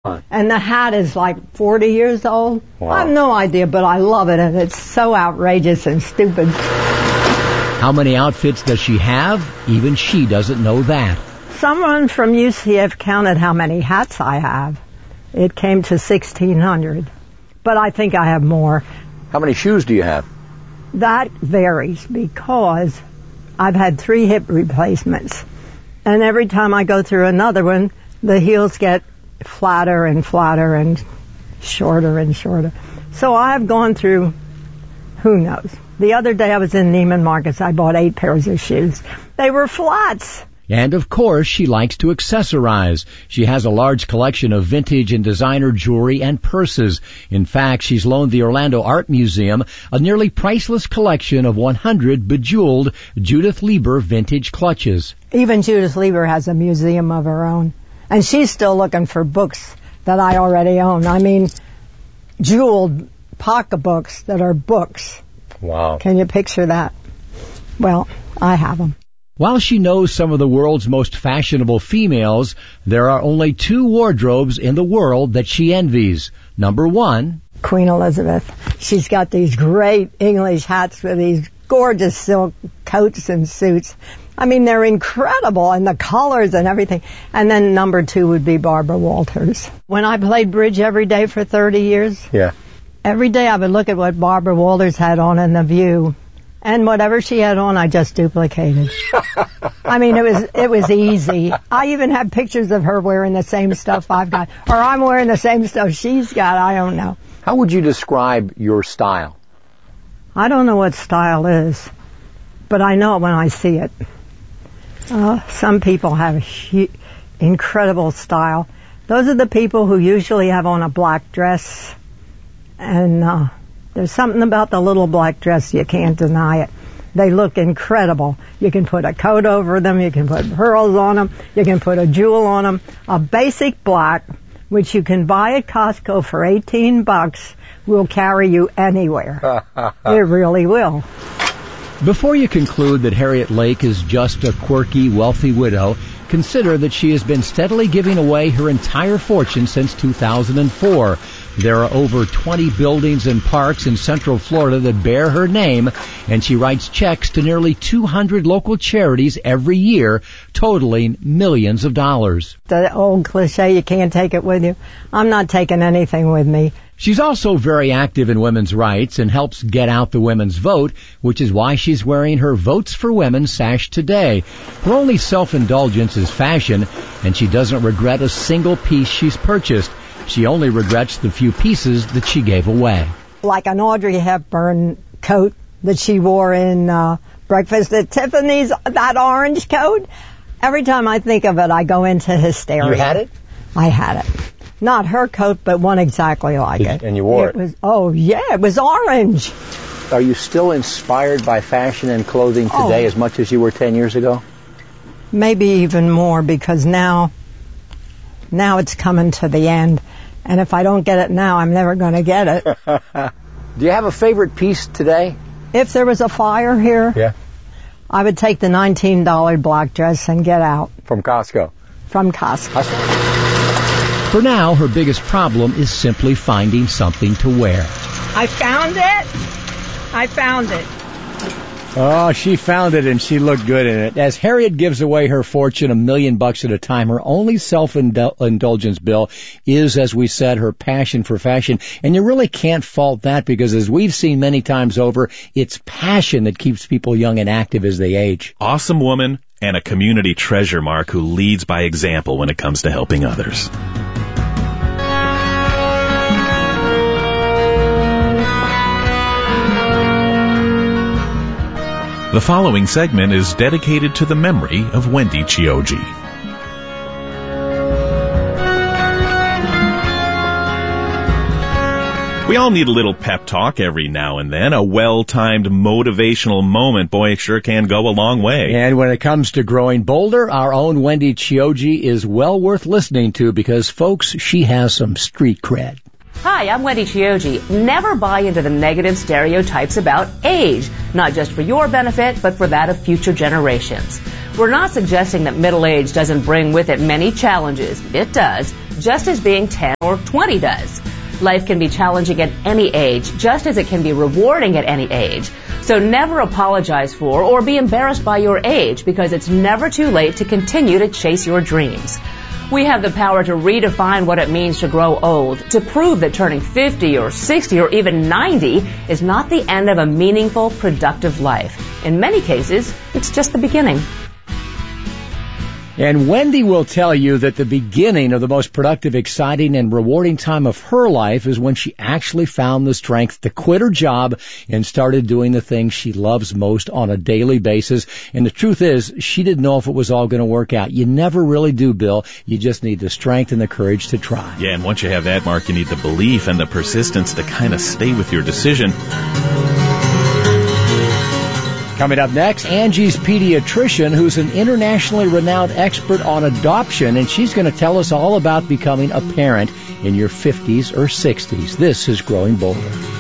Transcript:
And the hat is like 40 years old. Wow. I have no idea, but I love it, and it's so outrageous and stupid. How many outfits does she have? Even she doesn't know that. Someone from UCF counted how many hats I have. It came to 1,600, but I think I have more. How many shoes do you have? That varies because I've had 3 hip replacements. And every time I go through another one, the heels get flatter and flatter and shorter. So I've gone through, who knows. The other day I was in Neiman Marcus. I bought 8 pairs of shoes. They were flats. And of course, she likes to accessorize. She has a large collection of vintage and designer jewelry and purses. In fact, she's loaned the Orlando Art Museum a nearly priceless collection of 100 bejeweled Judith Leiber vintage clutches. Even Judith Leiber has a museum of her own. And she's still looking for books that I already own. I mean, jeweled pocketbooks that are books. Wow. Can you picture that? Well, I have them. While she knows some of the world's most fashionable females, there are only 2 wardrobes in the world that she envies. Number 1, Queen Elizabeth. She's got these great English hats with these gorgeous silk coats and suits. I mean, they're incredible, and the colors and everything. And then number 2 would be Barbara Walters. When I played bridge every day for 30 years, every day I would look at what Barbara Walters had on in The View. And whatever she had on, I just duplicated. I mean, it was easy. I even have pictures of her wearing the same stuff I've got. Or I'm wearing the same stuff she's got. I don't know. How would you describe your style? I don't know what style is, but I know it when I see it. Some people have incredible style. Those are the people who usually have on a black dress, and there's something about the little black dress, you can't deny it. They look incredible. You can put a coat over them, you can put pearls on them, you can put a jewel on them. A basic black, which you can buy at Costco for $18, will carry you anywhere. It really will. Before you conclude that Harriet Lake is just a quirky, wealthy widow, consider that she has been steadily giving away her entire fortune since 2004. There are over 20 buildings and parks in Central Florida that bear her name, and she writes checks to nearly 200 local charities every year, totaling millions of dollars. The old cliche, you can't take it with you. I'm not taking anything with me. She's also very active in women's rights and helps get out the women's vote, which is why she's wearing her Votes for Women sash today. Her only self-indulgence is fashion, and she doesn't regret a single piece she's purchased. She only regrets the few pieces that she gave away. Like an Audrey Hepburn coat that she wore in Breakfast at Tiffany's, that orange coat. Every time I think of it, I go into hysteria. You had it? I had it. Not her coat, but one exactly like it. And you wore it? Oh, yeah, it was orange. Are you still inspired by fashion and clothing today as much as you were 10 years ago? Maybe even more, because now it's coming to the end. And if I don't get it now, I'm never going to get it. Do you have a favorite piece today? If there was a fire here, I would take the $19 black dress and get out. From Costco? From Costco. For now, her biggest problem is simply finding something to wear. I found it. Oh, she found it and she looked good in it. As Harriet gives away her fortune $1 million at a time, her only self-indulgence bill is, as we said, her passion for fashion. And you really can't fault that because, as we've seen many times over, it's passion that keeps people young and active as they age. Awesome woman and a community treasure, Mark, who leads by example when it comes to helping others. The following segment is dedicated to the memory of Wendy Chioggi. We all need a little pep talk every now and then. A well-timed motivational moment, boy, it sure can go a long way. And when it comes to growing bolder, our own Wendy Chioggi is well worth listening to because, folks, she has some street cred. Hi, I'm Wendy Chioggi. Never buy into the negative stereotypes about age, not just for your benefit, but for that of future generations. We're not suggesting that middle age doesn't bring with it many challenges. It does. just as being 10 or 20 does. Life can be challenging at any age, just as it can be rewarding at any age. So never apologize for or be embarrassed by your age, because it's never too late to continue to chase your dreams. We have the power to redefine what it means to grow old, to prove that turning 50 or 60 or even 90 is not the end of a meaningful, productive life. In many cases, it's just the beginning. And Wendy will tell you that the beginning of the most productive, exciting, and rewarding time of her life is when she actually found the strength to quit her job and started doing the things she loves most on a daily basis. And the truth is, she didn't know if it was all going to work out. You never really do, Bill. You just need the strength and the courage to try. Yeah, and once you have that, Mark, you need the belief and the persistence to kind of stay with your decision. Coming up next, Angie's pediatrician, who's an internationally renowned expert on adoption, and she's going to tell us all about becoming a parent in your 50s or 60s. This is Growing Bolder.